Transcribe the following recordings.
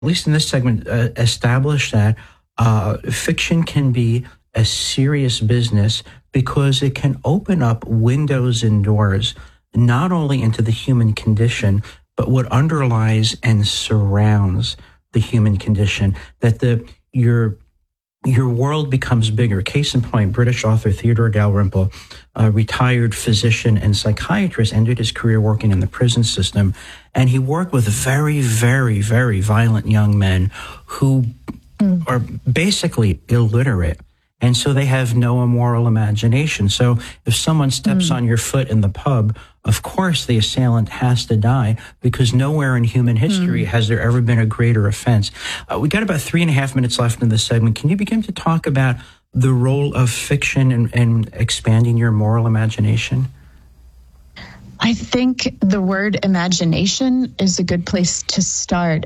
at least in this segment, establish that fiction can be a serious business because it can open up windows and doors not only into the human condition, but what underlies and surrounds the human condition, that your world becomes bigger. Case in point, British author Theodore Dalrymple, a retired physician and psychiatrist, ended his career working in the prison system, and he worked with very, very, very violent young men who are basically illiterate. And so they have no immoral imagination. So if someone steps on your foot in the pub, of course the assailant has to die, because nowhere in human history has there ever been a greater offense. We got about 3.5 minutes left in this segment. Can you begin to talk about the role of fiction in expanding your moral imagination? I think the word imagination is a good place to start.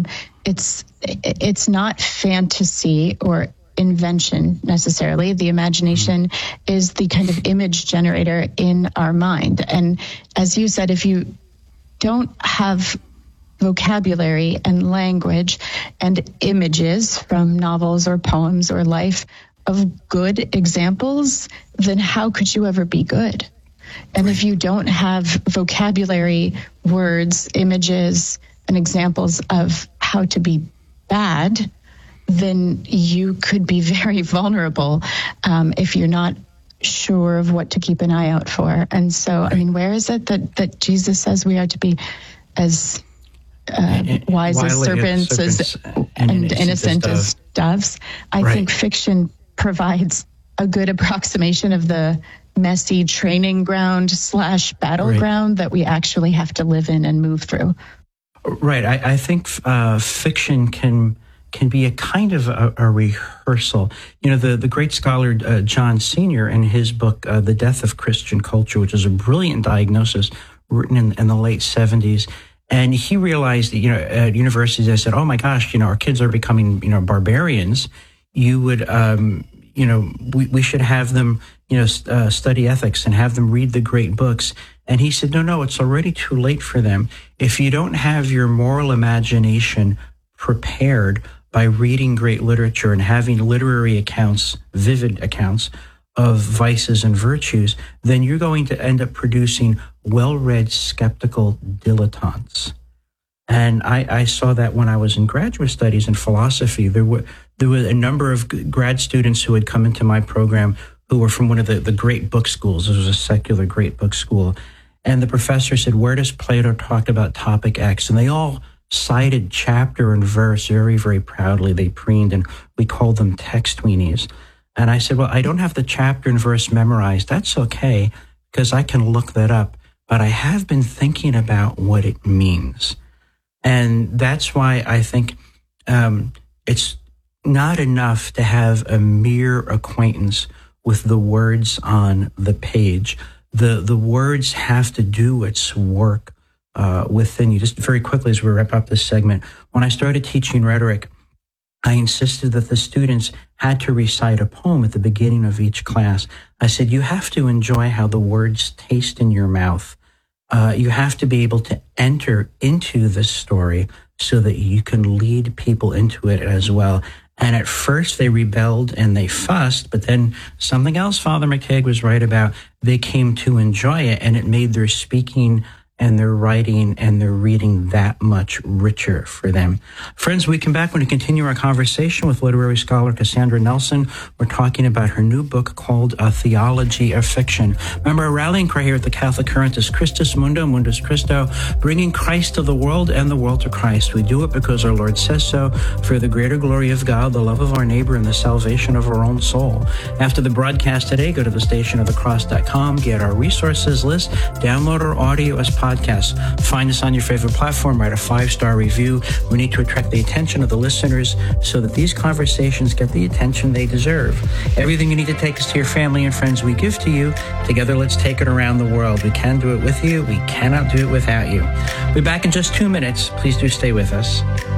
It's not fantasy or invention necessarily. The imagination is the kind of image generator in our mind. And as you said, if you don't have vocabulary and language and images from novels or poems or life of good examples, then how could you ever be good? And if you don't have vocabulary, words, images, and examples of how to be bad, then you could be very vulnerable if you're not sure of what to keep an eye out for. And so, I mean, where is it that Jesus says we are to be as wise as serpents and innocent as doves? I think fiction provides a good approximation of the messy training ground / battleground that we actually have to live in and move through. Right. I think fiction can be a kind of a rehearsal. You know, the great scholar John Senior, in his book, The Death of Christian Culture, which is a brilliant diagnosis written in the late 70s, and he realized that, at universities, they said, oh my gosh, our kids are becoming, barbarians. You would, we should have them, study ethics and have them read the great books. And he said, no, it's already too late for them. If you don't have your moral imagination prepared by reading great literature and having literary accounts, vivid accounts of vices and virtues, then you're going to end up producing well-read, skeptical dilettantes. And I saw that when I was in graduate studies in philosophy. There were a number of grad students who had come into my program who were from one of the great book schools. This was a secular great book school. And the professor said, where does Plato talk about topic X? And they all cited chapter and verse very, very proudly. They preened, and we called them text weenies. And I said, well, I don't have the chapter and verse memorized. That's okay, because I can look that up. But I have been thinking about what it means. And that's why I think it's not enough to have a mere acquaintance with the words on the page. The words have to do its work within you. Just very quickly as we wrap up this segment, when I started teaching rhetoric, I insisted that the students had to recite a poem at the beginning of each class. I said, you have to enjoy how the words taste in your mouth. You have to be able to enter into this story so that you can lead people into it as well. And at first they rebelled and they fussed, but then something else Father McTagg was right about, they came to enjoy it, and it made their speaking and their writing and their reading that much richer for them. Friends, we come back when we continue our conversation with literary scholar Cassandra Nelson. We're talking about her new book called A Theology of Fiction. Remember, our rallying cry here at the Catholic Current is Christus Mundo, Mundus Christo, bringing Christ to the world and the world to Christ. We do it because our Lord says so, for the greater glory of God, the love of our neighbor, and the salvation of our own soul. After the broadcast today, go to thestationofthecross.com, get our resources list, download our audio as podcasts. Find us on your favorite platform, write a 5-star review. We need to attract the attention of the listeners so that these conversations get the attention they deserve. Everything you need to take us to your family and friends, we give to you. Together, let's take it around the world. We can do it with you. We cannot do it without you. We'll be back in just 2 minutes. Please do stay with us.